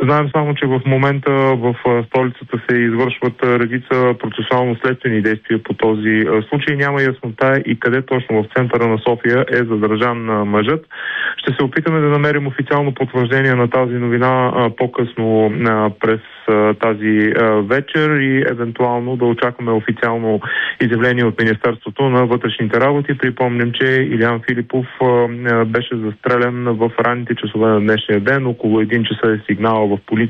Знаем само, че в момента в столицата се извършват редица процесуално-следствени действия по този случай. Няма яснота и къде точно в центъра на София е задържан мъжът. Ще се опитаме да намерим официално потвърждение на тази новина по-късно през тази вечер и евентуално да очакваме официално изявление от Министерството на вътрешните работи. Припомням, че Илиян Филипов беше застрелян в ранните часове на днешния ден. Около 1 часа е сигнал в полиция